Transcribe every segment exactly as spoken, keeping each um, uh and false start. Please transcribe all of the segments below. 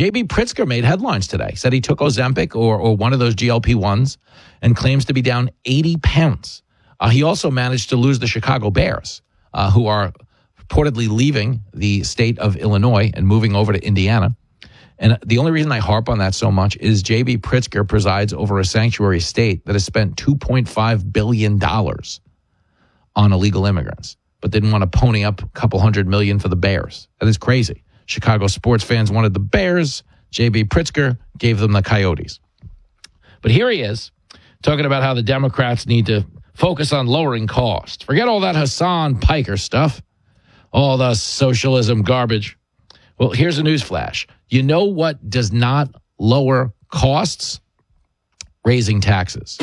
J B. Pritzker made headlines today. Said he took Ozempic or, or one of those G L P ones and claims to be down eighty pounds. Uh, he also managed to lose the Chicago Bears, uh, who are reportedly leaving the state of Illinois and moving over to Indiana. And the only reason I harp on that so much is J B. Pritzker presides over a sanctuary state that has spent two point five billion dollars on illegal immigrants, but didn't want to pony up a couple hundred million for the Bears. That is crazy. Chicago sports fans wanted the Bears. J B. Pritzker gave them the Coyotes. But here he is talking about how the Democrats need to focus on lowering costs. Forget all that Hassan Piker stuff, all the socialism garbage. Well, here's a news flash. You know what does not lower costs? Raising taxes.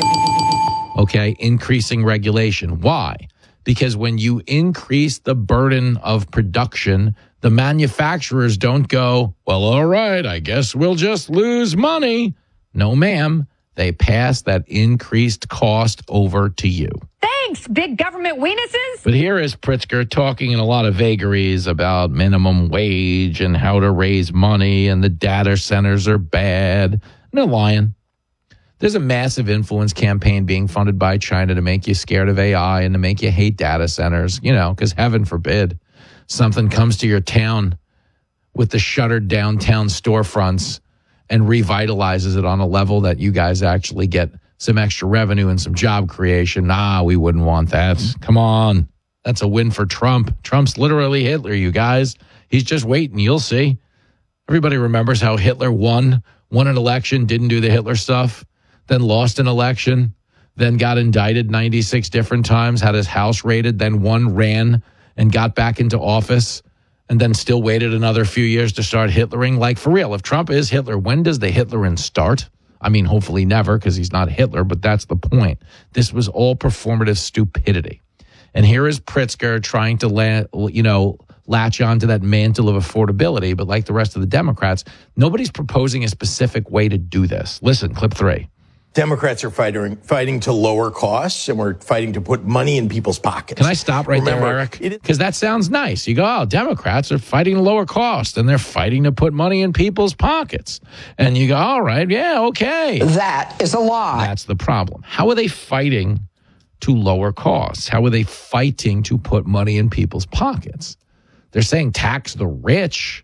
Okay, increasing regulation. Why? Because when you increase the burden of production, the manufacturers don't go, well, all right, I guess we'll just lose money. No, ma'am. They pass that increased cost over to you. Thanks, big government weenuses. But here is Pritzker talking in a lot of vagaries about minimum wage and how to raise money and the data centers are bad. No lying. There's a massive influence campaign being funded by China to make you scared of A I and to make you hate data centers, you know, because heaven forbid something comes to your town with the shuttered downtown storefronts and revitalizes it on a level that you guys actually get some extra revenue and some job creation. Nah, we wouldn't want that. Come on. That's a win for Trump. Trump's literally Hitler, you guys. He's just waiting. You'll see. Everybody remembers how Hitler won, won an election, didn't do the Hitler stuff, then lost an election, then got indicted ninety-six different times, had his house raided, then won, ran, and got back into office, and then still waited another few years to start Hitlering. Like, for real, if Trump is Hitler, when does the Hitlerin start? I mean, hopefully never, because he's not Hitler, but that's the point. This was all performative stupidity. And here is Pritzker trying to, la- you know, latch onto that mantle of affordability, but like the rest of the Democrats, nobody's proposing a specific way to do this. Listen, clip three. Democrats are fighting fighting to lower costs, and we're fighting to put money in people's pockets. Can I stop right Remember, there, Eric? Because that sounds nice. You go, oh, Democrats are fighting to lower costs, and they're fighting to put money in people's pockets. And you go, all right, yeah, okay. That is a lie. That's the problem. How are they fighting to lower costs? How are they fighting to put money in people's pockets? They're saying tax the rich.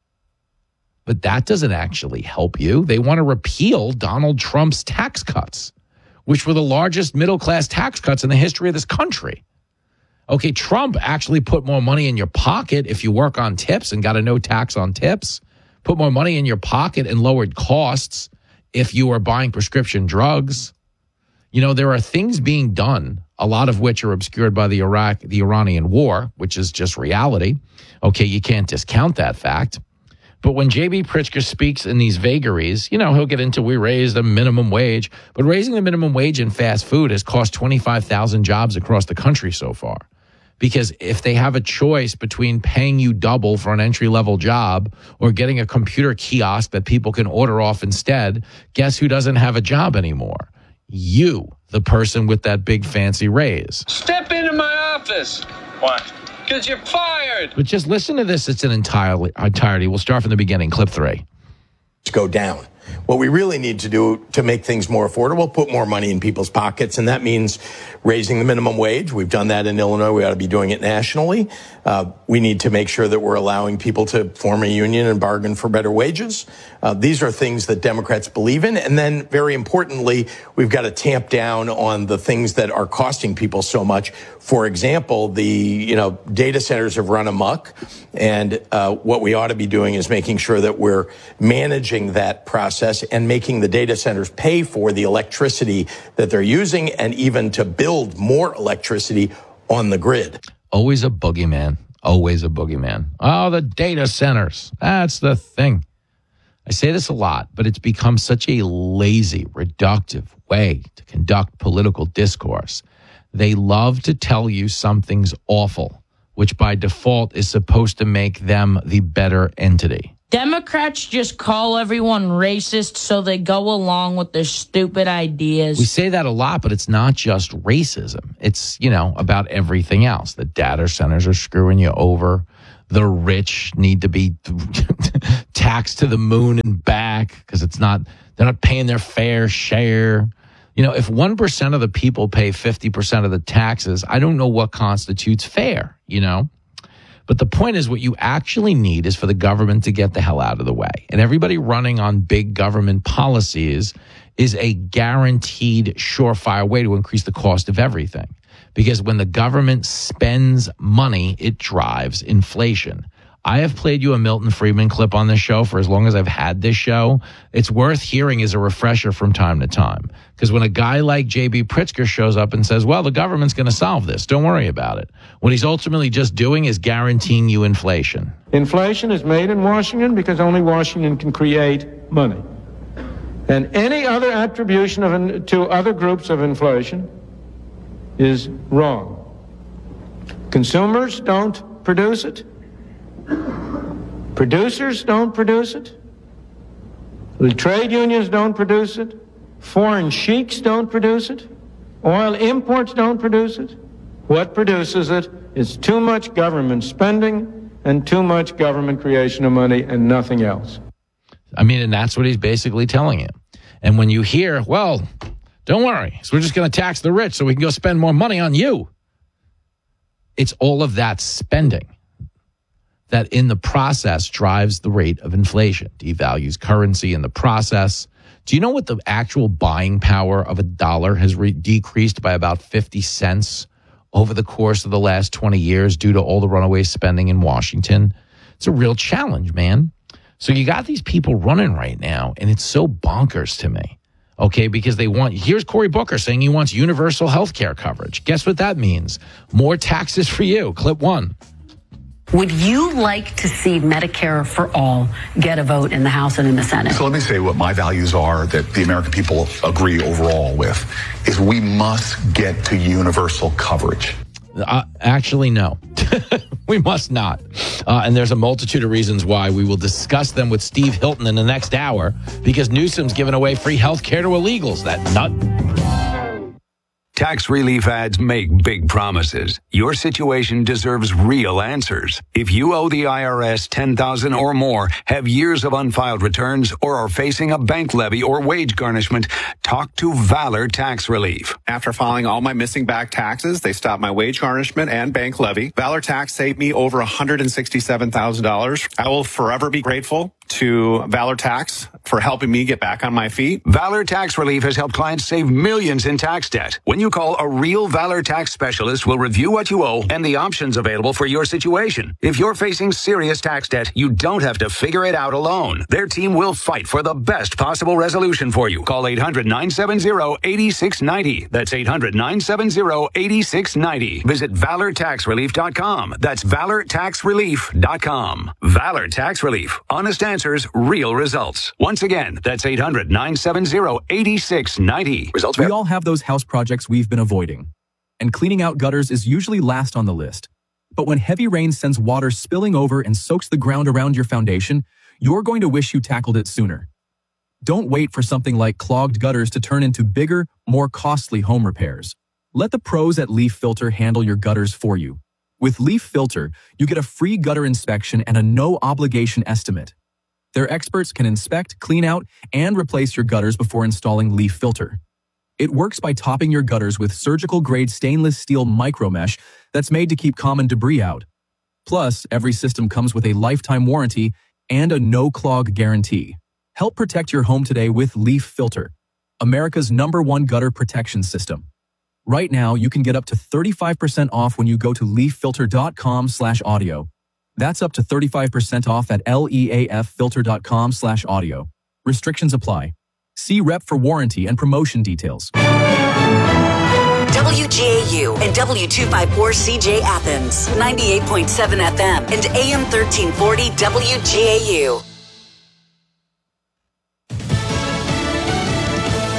But that doesn't actually help you. They want to repeal Donald Trump's tax cuts, which were the largest middle-class tax cuts in the history of this country. Okay, Trump actually put more money in your pocket if you work on tips and got a no tax on tips. Put more money in your pocket and lowered costs if you are buying prescription drugs. You know, there are things being done, a lot of which are obscured by the Iraq, the Iranian war, which is just reality. Okay, you can't discount that fact. But when J B. Pritzker speaks in these vagaries, you know, he'll get into we raised the minimum wage. But raising the minimum wage in fast food has cost twenty-five thousand jobs across the country so far. Because if they have a choice between paying you double for an entry-level job or getting a computer kiosk that people can order off instead, guess who doesn't have a job anymore? You, the person with that big fancy raise. Step into my office. Why? Because you're fired. But just listen to this. It's an entirely entirety. We'll start from the beginning. Clip three. Go down. What we really need to do to make things more affordable, put more money in people's pockets, and that means raising the minimum wage. We've done that in Illinois. We ought to be doing it nationally. Uh, we need to make sure that we're allowing people to form a union and bargain for better wages. Uh, these are things that Democrats believe in. And then, very importantly, we've got to tamp down on the things that are costing people so much. For example, the, you know, data centers have run amok. And uh, what we ought to be doing is making sure that we're managing that process and making the data centers pay for the electricity that they're using and even to build more electricity on the grid. Always a boogeyman. Always a boogeyman. Oh, the data centers. That's the thing. I say this a lot, but it's become such a lazy, reductive way to conduct political discourse. They love to tell you something's awful, which by default is supposed to make them the better entity. Democrats just call everyone racist so they go along with their stupid ideas. We say that a lot, but it's not just racism. It's, you know, about everything else. The data centers are screwing you over. the rich need to be taxed to the moon and back because it's not, they're not paying their fair share. You know, if one percent of the people pay fifty percent of the taxes, I don't know what constitutes fair, you know? But the point is, what you actually need is for the government to get the hell out of the way. And everybody running on big government policies is a guaranteed surefire way to increase the cost of everything. Because when the government spends money, it drives inflation. I have played you a Milton Friedman clip on this show for as long as I've had this show. It's worth hearing as a refresher from time to time. Because when a guy like J B. Pritzker shows up and says, well, the government's going to solve this, don't worry about it. What he's ultimately just doing is guaranteeing you inflation. Inflation is made in Washington because only Washington can create money. And any other attribution of an, to other groups of inflation is wrong. Consumers don't produce it. Producers don't produce it. The trade unions don't produce it. Foreign sheiks don't produce it. Oil imports don't produce it. What produces it is too much government spending and too much government creation of money and nothing else. I mean, and that's what he's basically telling you. And when you hear, well, don't worry, so we're just going to tax the rich so we can go spend more money on you. It's all of that spending that in the process drives the rate of inflation, devalues currency in the process. Do you know what the actual buying power of a dollar has re- decreased by about fifty cents over the course of the last twenty years due to all the runaway spending in Washington? It's a real challenge, man. So you got these people running right now, and it's so bonkers to me, okay, because they want, here's Cory Booker saying he wants universal health care coverage. Guess what that means? More taxes for you. Clip one. Would you like to see Medicare for all get a vote in the House and in the Senate? So let me say what my values are that the American people agree overall with, is we must get to universal coverage. Uh, actually, no. We must not. Uh, and there's a multitude of reasons why. We will discuss them with Steve Hilton in the next hour because Newsom's giving away free health care to illegals. That nut. Tax relief ads make big promises. Your situation deserves real answers. If you owe the I R S ten thousand dollars or more, have years of unfiled returns, or are facing a bank levy or wage garnishment, talk to Valor Tax Relief. After filing all my missing back taxes, they stopped my wage garnishment and bank levy. Valor Tax saved me over one hundred sixty-seven thousand dollars. I will forever be grateful to Valor Tax for helping me get back on my feet. Valor Tax Relief has helped clients save millions in tax debt. When you call, a real Valor Tax specialist will review what you owe and the options available for your situation. If you're facing serious tax debt, you don't have to figure it out alone. Their team will fight for the best possible resolution for you. Call eight hundred, nine seven zero, eight six nine zero. That's eight hundred, nine seven zero, eight six nine zero. Visit valor tax relief dot com. That's valor tax relief dot com. Valor Tax Relief. Honest answers, real results. Once again, that's eight hundred, nine seven zero, eight six nine zero. Results We all have those house projects we've been avoiding. And cleaning out gutters is usually last on the list. But when heavy rain sends water spilling over and soaks the ground around your foundation, you're going to wish you tackled it sooner. Don't wait for something like clogged gutters to turn into bigger, more costly home repairs. Let the pros at Leaf Filter handle your gutters for you. With Leaf Filter, you get a free gutter inspection and a no-obligation estimate. Their experts can inspect, clean out, and replace your gutters before installing Leaf Filter. It works by topping your gutters with surgical-grade stainless steel micromesh that's made to keep common debris out. Plus, every system comes with a lifetime warranty and a no-clog guarantee. Help protect your home today with Leaf Filter, America's number one gutter protection system. Right now, you can get up to thirty-five percent off when you go to leaf filter dot com slash audio. That's up to thirty-five percent off at leaf filter dot com slash audio. Restrictions apply. See rep for warranty and promotion details. W G A U and W two fifty-four C J Athens, ninety-eight point seven F M and A M thirteen forty W G A U. Ready for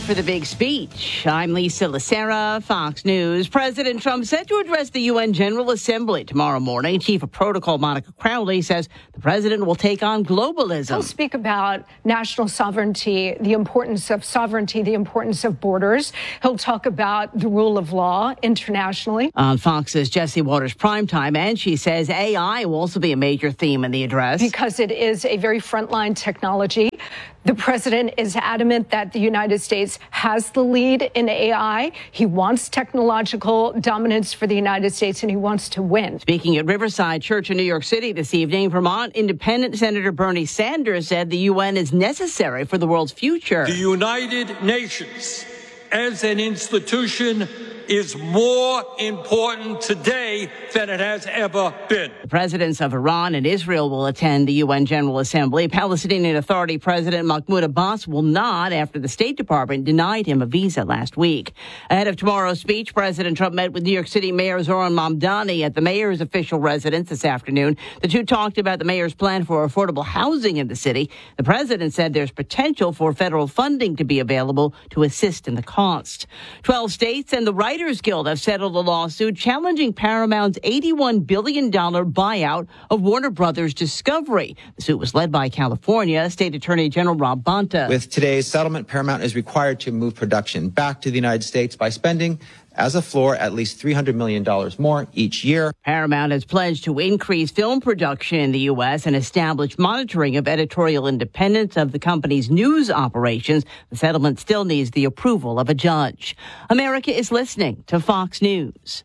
for the big speech. I'm Lisa Lacera, Fox News. President Trump set to address the U N General Assembly tomorrow morning. Chief of Protocol Monica Crowley says the president will take on globalism. He'll speak about national sovereignty, the importance of sovereignty, the importance of borders. He'll talk about the rule of law internationally. On Fox's Jesse Waters Primetime, and she says A I will also be a major theme in the address. Because it is a very frontline technology. The president is adamant that the United States has the lead in A I. He wants technological dominance for the United States, and he wants to win. Speaking at Riverside Church in New York City this evening, Vermont Independent Senator Bernie Sanders said the U N is necessary for the world's future. The United Nations as an institution is more important today than it has ever been. The presidents of Iran and Israel will attend the U N General Assembly. Palestinian Authority President Mahmoud Abbas will not after the State Department denied him a visa last week. Ahead of tomorrow's speech, President Trump met with New York City Mayor Zohran Mamdani at the mayor's official residence this afternoon. The two talked about the mayor's plan for affordable housing in the city. The president said there's potential for federal funding to be available to assist in the cost. Twelve states and the Writers Guild have settled a lawsuit challenging Paramount's eighty-one billion dollars buyout of Warner Brothers Discovery. The suit was led by California State Attorney General Rob Bonta. With today's settlement, Paramount is required to move production back to the United States by spending, as a floor, at least three hundred million dollars more each year. Paramount has pledged to increase film production in the U S and establish monitoring of editorial independence of the company's news operations. The settlement still needs the approval of a judge. America is listening to Fox News.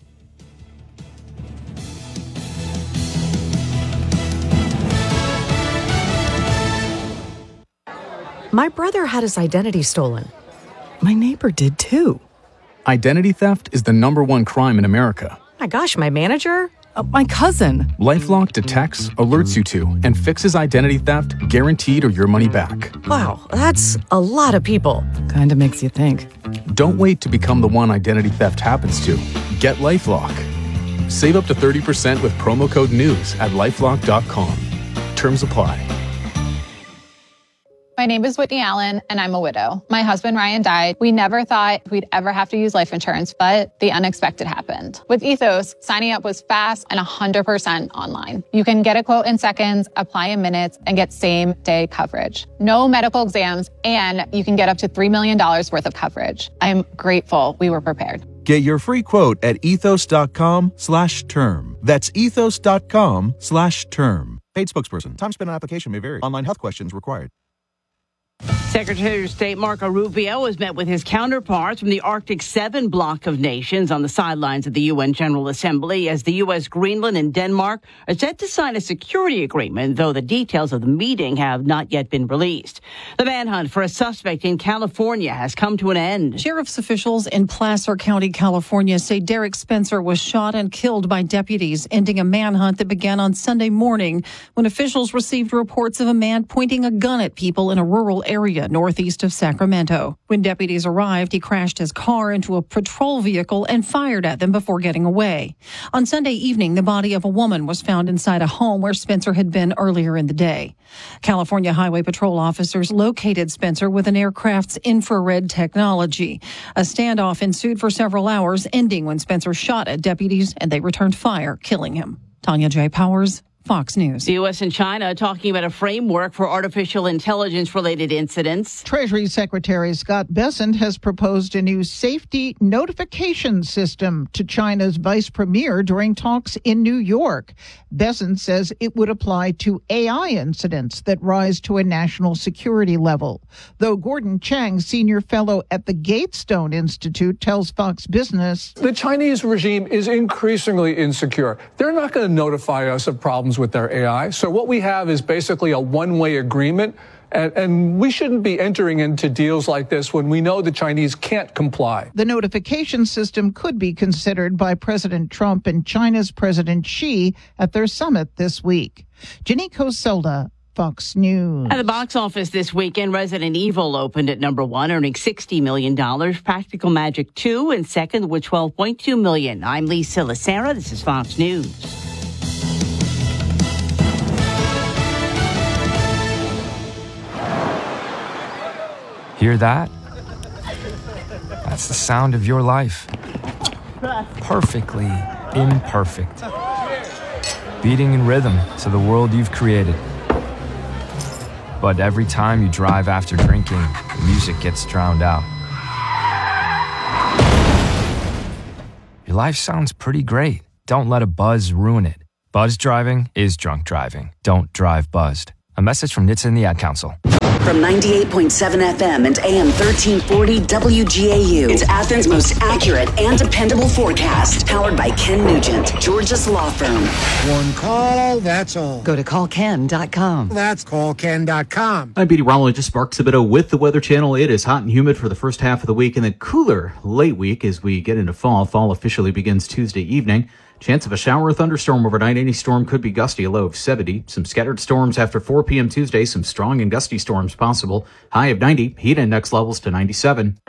My brother had his identity stolen. My neighbor did too. Identity theft is the number one crime in America. My gosh, my manager? Uh, my cousin. LifeLock detects, alerts you to, and fixes identity theft guaranteed or your money back. Wow, that's a lot of people. Kinda makes you think. Don't wait to become the one identity theft happens to. Get LifeLock. Save up to thirty percent with promo code NEWS at lifelock dot com. Terms apply. My name is Whitney Allen, and I'm a widow. My husband, Ryan, died. We never thought we'd ever have to use life insurance, but the unexpected happened. With Ethos, signing up was fast and one hundred percent online. You can get a quote in seconds, apply in minutes, and get same-day coverage. No medical exams, and you can get up to three million dollars worth of coverage. I'm grateful we were prepared. Get your free quote at ethos.com slash term. That's ethos.com slash term. Paid spokesperson. Time spent on application may vary. Online health questions required. Secretary of State Marco Rubio has met with his counterparts from the Arctic Seven bloc of nations on the sidelines of the U N General Assembly as the U S, Greenland, and Denmark are set to sign a security agreement, though the details of the meeting have not yet been released. The manhunt for a suspect in California has come to an end. Sheriff's officials in Placer County, California, say Derek Spencer was shot and killed by deputies, ending a manhunt that began on Sunday morning when officials received reports of a man pointing a gun at people in a rural area northeast of Sacramento. When deputies arrived, he crashed his car into a patrol vehicle and fired at them before getting away. On Sunday evening, the body of a woman was found inside a home where Spencer had been earlier in the day. California Highway Patrol officers located Spencer with an aircraft's infrared technology. A standoff ensued for several hours, ending when Spencer shot at deputies and they returned fire, killing him. Tanya J. Powers, Fox News. The U S and China talking about a framework for artificial intelligence-related incidents. Treasury Secretary Scott Bessent has proposed a new safety notification system to China's vice premier during talks in New York. Bessent says it would apply to A I incidents that rise to a national security level. Though Gordon Chang, senior fellow at the Gatestone Institute, tells Fox Business, the Chinese regime is increasingly insecure. They're not going to notify us of problems with their A I. So what we have is basically a one-way agreement, and, and we shouldn't be entering into deals like this when we know the Chinese can't comply. The notification system could be considered by President Trump and China's President Xi at their summit this week. Janiko Selda, Fox News. At the box office this weekend, Resident Evil opened at number one, earning sixty million dollars. Practical Magic two and second with twelve point two million dollars. I'm Lisa Lacera. This is Fox News. Hear that? That's the sound of your life. Perfectly imperfect. Beating in rhythm to the world you've created. But every time you drive after drinking, the music gets drowned out. Your life sounds pretty great. Don't let a buzz ruin it. Buzz driving is drunk driving. Don't drive buzzed. A message from N H T S A and the Ad Council. From ninety-eight point seven F M and A M thirteen forty W G A U. It's Athens' most accurate and dependable forecast. Powered by Ken Nugent, Georgia's law firm. One call, that's all. Go to call ken dot com. That's call ken dot com. I'm meteorologist Mark Sabido with the Weather Channel. It is hot and humid for the first half of the week and then cooler late week as we get into fall. Fall officially begins Tuesday evening. Chance of a shower or thunderstorm overnight. Any storm could be gusty, a low of seventy. Some scattered storms after four p.m. Tuesday. Some strong and gusty storms possible. High of ninety. Heat index levels to ninety-seven.